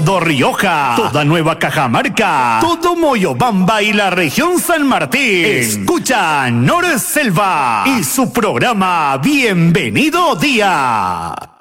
todo Rioja, toda Nueva Cajamarca, todo Moyobamba y la región San Martín. Escucha Norselva y su programa Bienvenido Día.